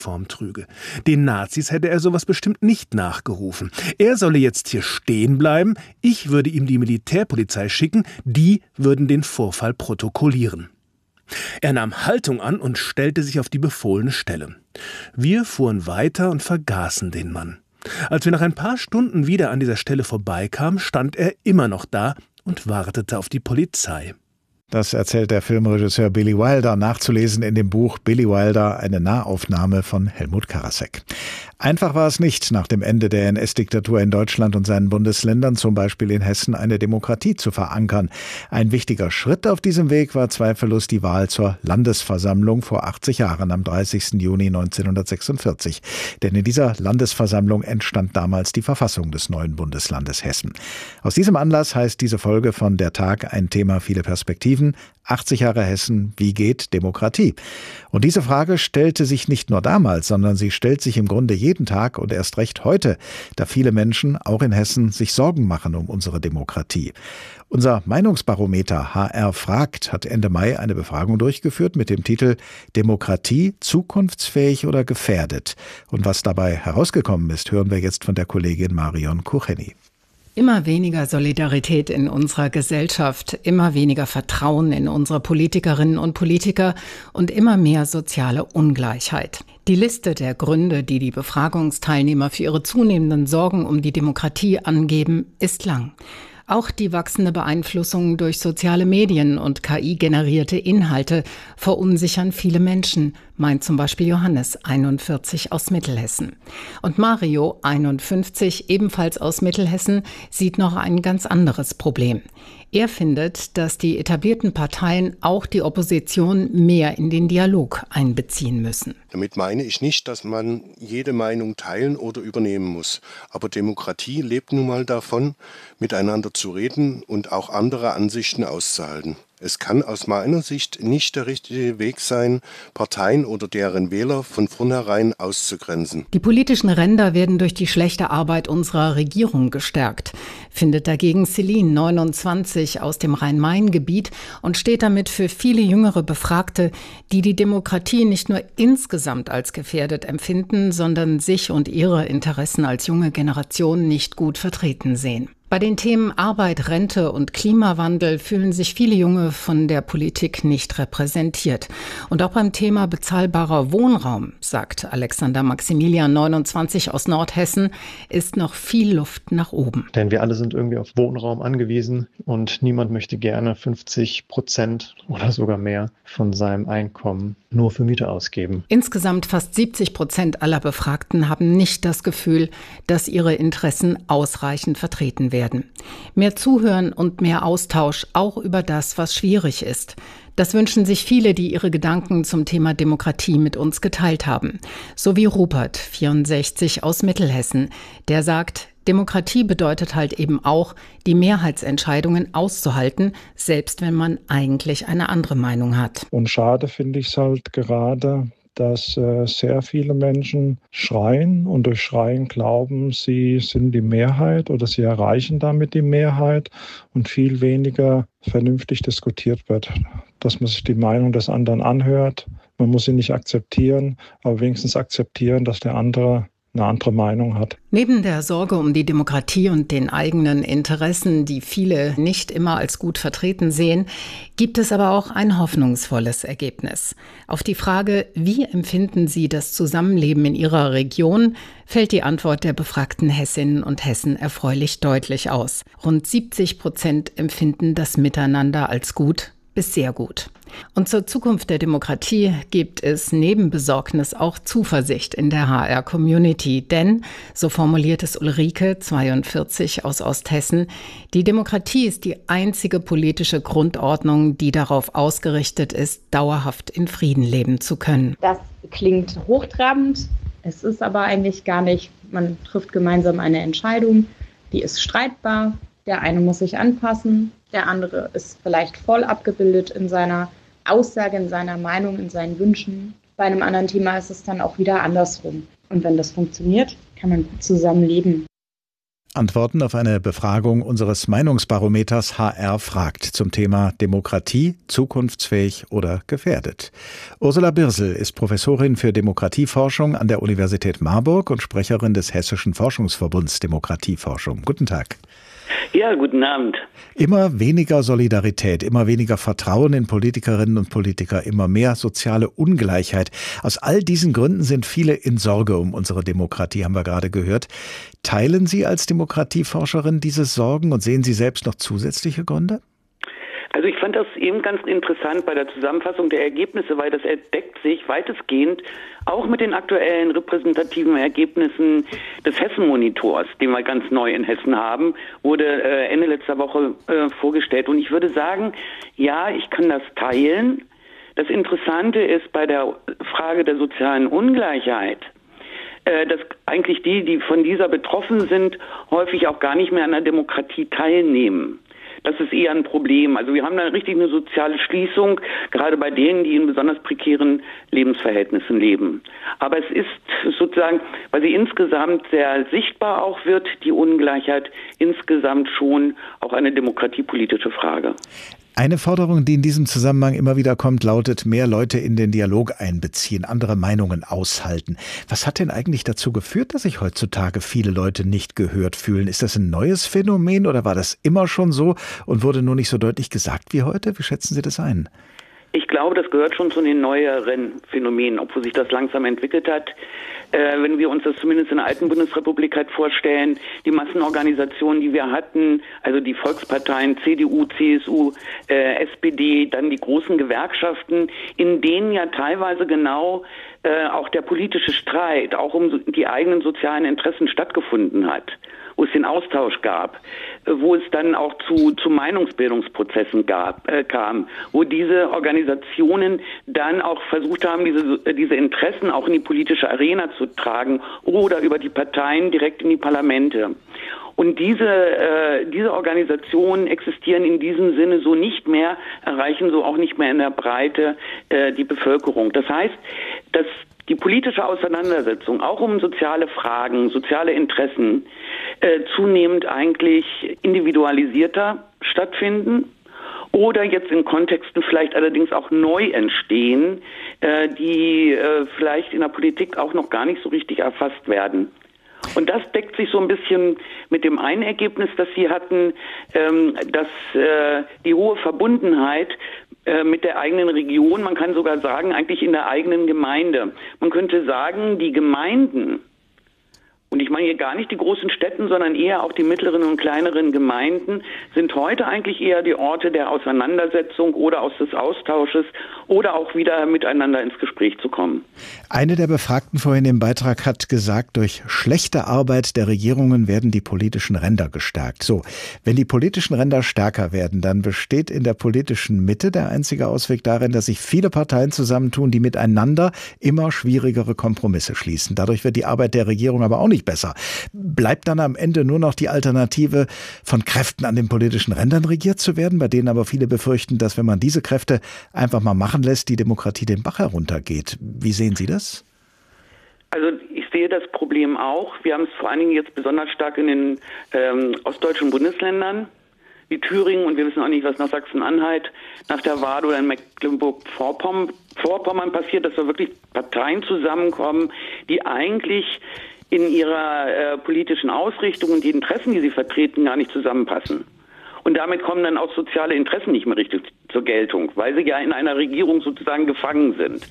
Form trüge. Den Nazis hätte er sowas bestimmt nicht nachgerufen. Er solle jetzt hier stehen bleiben, ich würde ihm die Militärpolizei schicken, die würden den Vorfall protokollieren. Er nahm Haltung an und stellte sich auf die befohlene Stelle. Wir fuhren weiter und vergaßen den Mann. Als wir nach ein paar Stunden wieder an dieser Stelle vorbeikamen, stand er immer noch da und wartete auf die Polizei. Das erzählt der Filmregisseur Billy Wilder, nachzulesen in dem Buch Billy Wilder, eine Nahaufnahme von Helmut Karasek. Einfach war es nicht, nach dem Ende der NS-Diktatur in Deutschland und seinen Bundesländern, zum Beispiel in Hessen, eine Demokratie zu verankern. Ein wichtiger Schritt auf diesem Weg war zweifellos die Wahl zur Landesversammlung vor 80 Jahren, am 30. Juni 1946. Denn in dieser Landesversammlung entstand damals die Verfassung des neuen Bundeslandes Hessen. Aus diesem Anlass heißt diese Folge von Der Tag ein Thema, viele Perspektiven. 80 Jahre Hessen, wie geht Demokratie? Und diese Frage stellte sich nicht nur damals, sondern sie stellt sich im Grunde jeden Tag und erst recht heute, da viele Menschen, auch in Hessen, sich Sorgen machen um unsere Demokratie. Unser Meinungsbarometer HR fragt hat Ende Mai eine Befragung durchgeführt mit dem Titel Demokratie zukunftsfähig oder gefährdet? Und was dabei herausgekommen ist, hören wir jetzt von der Kollegin Marion Kucheni. Immer weniger Solidarität in unserer Gesellschaft, immer weniger Vertrauen in unsere Politikerinnen und Politiker und immer mehr soziale Ungleichheit. Die Liste der Gründe, die die Befragungsteilnehmer für ihre zunehmenden Sorgen um die Demokratie angeben, ist lang. Auch die wachsende Beeinflussung durch soziale Medien und KI-generierte Inhalte verunsichern viele Menschen, meint zum Beispiel Johannes, 41 aus Mittelhessen. Und Mario, 51, ebenfalls aus Mittelhessen, sieht noch ein ganz anderes Problem. Er findet, dass die etablierten Parteien auch die Opposition mehr in den Dialog einbeziehen müssen. Damit meine ich nicht, dass man jede Meinung teilen oder übernehmen muss. Aber Demokratie lebt nun mal davon, miteinander zu reden und auch andere Ansichten auszuhalten. Es kann aus meiner Sicht nicht der richtige Weg sein, Parteien oder deren Wähler von vornherein auszugrenzen. Die politischen Ränder werden durch die schlechte Arbeit unserer Regierung gestärkt, findet dagegen Celine, 29, aus dem Rhein-Main-Gebiet und steht damit für viele jüngere Befragte, die die Demokratie nicht nur insgesamt als gefährdet empfinden, sondern sich und ihre Interessen als junge Generation nicht gut vertreten sehen. Bei den Themen Arbeit, Rente und Klimawandel fühlen sich viele Junge von der Politik nicht repräsentiert. Und auch beim Thema bezahlbarer Wohnraum, sagt Alexander Maximilian, 29 aus Nordhessen, ist noch viel Luft nach oben. Denn wir alle sind irgendwie auf Wohnraum angewiesen und niemand möchte gerne 50% oder sogar mehr von seinem Einkommen nur für Miete ausgeben. Insgesamt fast 70% aller Befragten haben nicht das Gefühl, dass ihre Interessen ausreichend vertreten werden. Mehr Zuhören und mehr Austausch, auch über das, was schwierig ist. Das wünschen sich viele, die ihre Gedanken zum Thema Demokratie mit uns geteilt haben. So wie Rupert, 64 aus Mittelhessen, der sagt, Demokratie bedeutet halt eben auch, die Mehrheitsentscheidungen auszuhalten, selbst wenn man eigentlich eine andere Meinung hat. Und schade finde ich es halt gerade, dass sehr viele Menschen schreien und durch Schreien glauben, sie sind die Mehrheit oder sie erreichen damit die Mehrheit und viel weniger vernünftig diskutiert wird. Dass man sich die Meinung des anderen anhört. Man muss sie nicht akzeptieren, aber wenigstens akzeptieren, dass der andere eine andere Meinung hat. Neben der Sorge um die Demokratie und den eigenen Interessen, die viele nicht immer als gut vertreten sehen, gibt es aber auch ein hoffnungsvolles Ergebnis. Auf die Frage, wie empfinden Sie das Zusammenleben in Ihrer Region, fällt die Antwort der befragten Hessinnen und Hessen erfreulich deutlich aus. Rund 70% empfinden das Miteinander als gut bis sehr gut. Und zur Zukunft der Demokratie gibt es neben Besorgnis auch Zuversicht in der HR-Community. Denn, so formuliert es Ulrike, 42 aus Osthessen, die Demokratie ist die einzige politische Grundordnung, die darauf ausgerichtet ist, dauerhaft in Frieden leben zu können. Das klingt hochtrabend. Es ist aber eigentlich gar nicht. Man trifft gemeinsam eine Entscheidung, die ist streitbar. Der eine muss sich anpassen, der andere ist vielleicht voll abgebildet in seiner Aussage, in seiner Meinung, in seinen Wünschen. Bei einem anderen Thema ist es dann auch wieder andersrum. Und wenn das funktioniert, kann man gut zusammen leben. Antworten auf eine Befragung unseres Meinungsbarometers HR fragt zum Thema Demokratie, zukunftsfähig oder gefährdet. Ursula Birsel ist Professorin für Demokratieforschung an der Universität Marburg und Sprecherin des Hessischen Forschungsverbunds Demokratieforschung. Guten Tag. Ja, guten Abend. Immer weniger Solidarität, immer weniger Vertrauen in Politikerinnen und Politiker, immer mehr soziale Ungleichheit. Aus all diesen Gründen sind viele in Sorge um unsere Demokratie, haben wir gerade gehört. Teilen Sie als Demokratieforscherin diese Sorgen und sehen Sie selbst noch zusätzliche Gründe? Also ich fand das eben ganz interessant bei der Zusammenfassung der Ergebnisse, weil das deckt sich weitestgehend auch mit den aktuellen repräsentativen Ergebnissen des Hessen-Monitors, den wir ganz neu in Hessen haben, wurde Ende letzter Woche vorgestellt. Und ich würde sagen, ja, ich kann das teilen. Das Interessante ist bei der Frage der sozialen Ungleichheit, dass eigentlich die von dieser betroffen sind, häufig auch gar nicht mehr an der Demokratie teilnehmen. Das ist eher ein Problem. Also wir haben da richtig eine soziale Schließung, gerade bei denen, die in besonders prekären Lebensverhältnissen leben. Aber es ist sozusagen, weil sie insgesamt sehr sichtbar auch wird, die Ungleichheit insgesamt schon auch eine demokratiepolitische Frage. Eine Forderung, die in diesem Zusammenhang immer wieder kommt, lautet, mehr Leute in den Dialog einbeziehen, andere Meinungen aushalten. Was hat denn eigentlich dazu geführt, dass sich heutzutage viele Leute nicht gehört fühlen? Ist das ein neues Phänomen oder war das immer schon so und wurde nur nicht so deutlich gesagt wie heute? Wie schätzen Sie das ein? Ich glaube, das gehört schon zu den neueren Phänomenen, obwohl sich das langsam entwickelt hat. Wenn wir uns das zumindest in der alten Bundesrepublik halt vorstellen, die Massenorganisationen, die wir hatten, also die Volksparteien, CDU, CSU, SPD, dann die großen Gewerkschaften, in denen ja teilweise genau auch der politische Streit, auch um die eigenen sozialen Interessen stattgefunden hat, wo es den Austausch gab, wo es dann auch zu Meinungsbildungsprozessen kam, wo diese Organisationen dann auch versucht haben, diese Interessen auch in die politische Arena zu tragen oder über die Parteien direkt in die Parlamente. Und diese Organisationen existieren in diesem Sinne so nicht mehr, erreichen so auch nicht mehr in der Breite die Bevölkerung. Das heißt, dass die politische Auseinandersetzung auch um soziale Fragen, soziale Interessen zunehmend eigentlich individualisierter stattfinden oder jetzt in Kontexten vielleicht allerdings auch neu entstehen, die vielleicht in der Politik auch noch gar nicht so richtig erfasst werden. Und das deckt sich so ein bisschen mit dem einen Ergebnis, das Sie hatten, dass die hohe Verbundenheit mit der eigenen Region, man kann sogar sagen, eigentlich in der eigenen Gemeinde. Man könnte sagen, die Gemeinden, und ich meine hier gar nicht die großen Städten, sondern eher auch die mittleren und kleineren Gemeinden, sind heute eigentlich eher die Orte der Auseinandersetzung oder des Austausches oder auch wieder miteinander ins Gespräch zu kommen. Eine der Befragten vorhin im Beitrag hat gesagt, durch schlechte Arbeit der Regierungen werden die politischen Ränder gestärkt. So, wenn die politischen Ränder stärker werden, dann besteht in der politischen Mitte der einzige Ausweg darin, dass sich viele Parteien zusammentun, die miteinander immer schwierigere Kompromisse schließen. Dadurch wird die Arbeit der Regierung aber auch nicht besser. Bleibt dann am Ende nur noch die Alternative, von Kräften an den politischen Rändern regiert zu werden, bei denen aber viele befürchten, dass wenn man diese Kräfte einfach mal machen lässt, die Demokratie den Bach heruntergeht. Wie sehen Sie das? Also ich sehe das Problem auch. Wir haben es vor allen Dingen jetzt besonders stark in den ostdeutschen Bundesländern wie Thüringen und wir wissen auch nicht, was nach Sachsen-Anhalt, nach der Wahl oder in Mecklenburg-Vorpommern passiert, dass da wirklich Parteien zusammenkommen, die eigentlich in ihrer politischen Ausrichtung und die Interessen, die sie vertreten, gar nicht zusammenpassen. Und damit kommen dann auch soziale Interessen nicht mehr richtig zur Geltung, weil sie ja in einer Regierung sozusagen gefangen sind.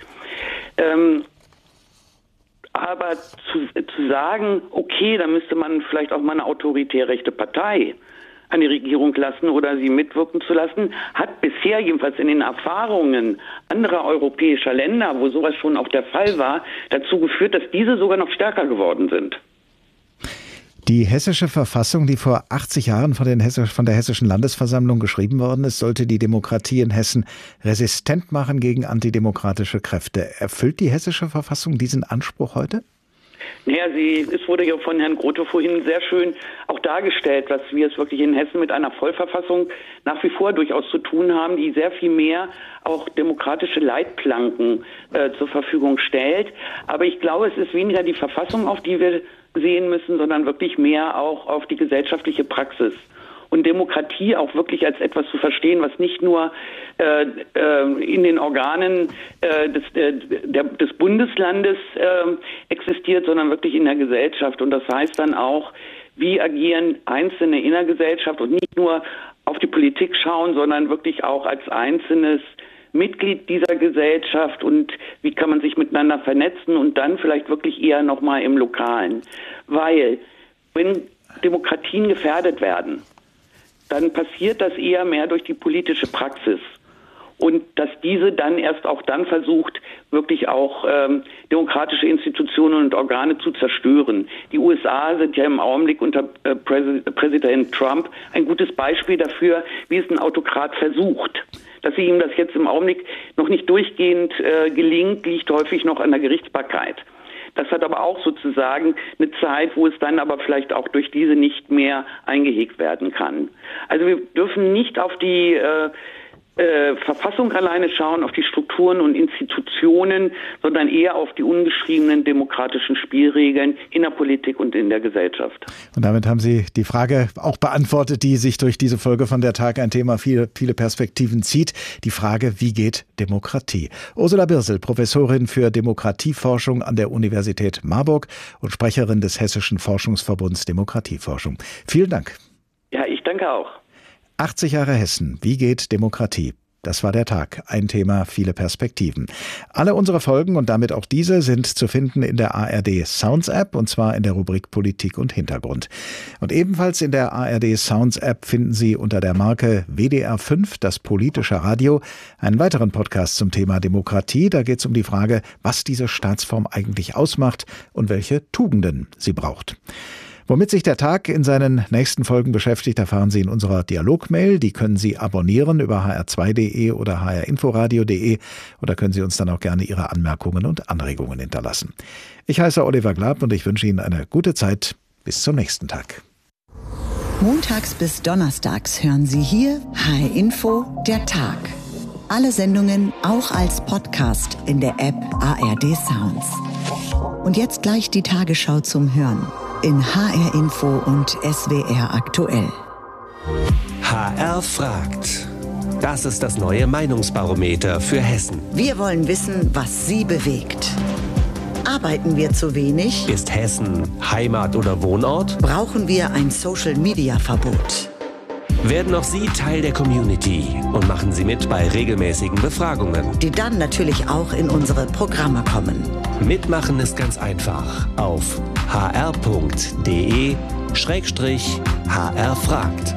Aber zu sagen, okay, da müsste man vielleicht auch mal eine autoritär rechte Partei an die Regierung lassen oder sie mitwirken zu lassen, hat bisher jedenfalls in den Erfahrungen anderer europäischer Länder, wo sowas schon auch der Fall war, dazu geführt, dass diese sogar noch stärker geworden sind. Die hessische Verfassung, die vor 80 Jahren von der Hessischen Landesversammlung geschrieben worden ist, sollte die Demokratie in Hessen resistent machen gegen antidemokratische Kräfte. Erfüllt die hessische Verfassung diesen Anspruch heute? Naja, es wurde ja von Herrn Grothe vorhin sehr schön auch dargestellt, dass wir es wirklich in Hessen mit einer Vollverfassung nach wie vor durchaus zu tun haben, die sehr viel mehr auch demokratische Leitplanken zur Verfügung stellt. Aber ich glaube, es ist weniger die Verfassung, auf die wir sehen müssen, sondern wirklich mehr auch auf die gesellschaftliche Praxis. Und Demokratie auch wirklich als etwas zu verstehen, was nicht nur in den Organen des Bundeslandes existiert, sondern wirklich in der Gesellschaft. Und das heißt dann auch, wie agieren Einzelne in der Gesellschaft und nicht nur auf die Politik schauen, sondern wirklich auch als einzelnes Mitglied dieser Gesellschaft und wie kann man sich miteinander vernetzen und dann vielleicht wirklich eher nochmal im Lokalen. Weil, wenn Demokratien gefährdet werden, dann passiert das eher mehr durch die politische Praxis. Und dass diese dann erst auch dann versucht, wirklich auch demokratische Institutionen und Organe zu zerstören. Die USA sind ja im Augenblick unter Präsident Trump ein gutes Beispiel dafür, wie es ein Autokrat versucht. Dass ihm das jetzt im Augenblick noch nicht durchgehend gelingt, liegt häufig noch an der Gerichtsbarkeit. Das hat aber auch sozusagen eine Zeit, wo es dann aber vielleicht auch durch diese nicht mehr eingehegt werden kann. Also wir dürfen nicht auf die Verfassung alleine schauen, auf die Strukturen und Institutionen, sondern eher auf die ungeschriebenen demokratischen Spielregeln in der Politik und in der Gesellschaft. Und damit haben Sie die Frage auch beantwortet, die sich durch diese Folge von Der Tag ein Thema viele Perspektiven zieht. Die Frage, wie geht Demokratie? Ursula Birsel, Professorin für Demokratieforschung an der Universität Marburg und Sprecherin des Hessischen Forschungsverbunds Demokratieforschung. Vielen Dank. Ja, ich danke auch. 80 Jahre Hessen. Wie geht Demokratie? Das war der Tag. Ein Thema, viele Perspektiven. Alle unsere Folgen und damit auch diese sind zu finden in der ARD Sounds App und zwar in der Rubrik Politik und Hintergrund. Und ebenfalls in der ARD Sounds App finden Sie unter der Marke WDR 5, das politische Radio, einen weiteren Podcast zum Thema Demokratie. Da geht es um die Frage, was diese Staatsform eigentlich ausmacht und welche Tugenden sie braucht. Womit sich der Tag in seinen nächsten Folgen beschäftigt, erfahren Sie in unserer Dialogmail. Die können Sie abonnieren über hr2.de oder hrinforadio.de oder können Sie uns dann auch gerne Ihre Anmerkungen und Anregungen hinterlassen. Ich heiße Oliver Glab und ich wünsche Ihnen eine gute Zeit. Bis zum nächsten Tag. Montags bis donnerstags hören Sie hier HR Info, der Tag. Alle Sendungen auch als Podcast in der App ARD Sounds. Und jetzt gleich die Tagesschau zum Hören in HR Info und SWR aktuell. HR fragt. Das ist das neue Meinungsbarometer für Hessen. Wir wollen wissen, was Sie bewegt. Arbeiten wir zu wenig? Ist Hessen Heimat oder Wohnort? Brauchen wir ein Social-Media-Verbot? Werden auch Sie Teil der Community und machen Sie mit bei regelmäßigen Befragungen, die dann natürlich auch in unsere Programme kommen. Mitmachen ist ganz einfach auf hr.de/hr fragt.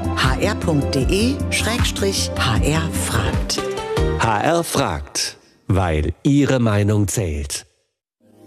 hr.de/hr fragt. HR fragt, weil Ihre Meinung zählt.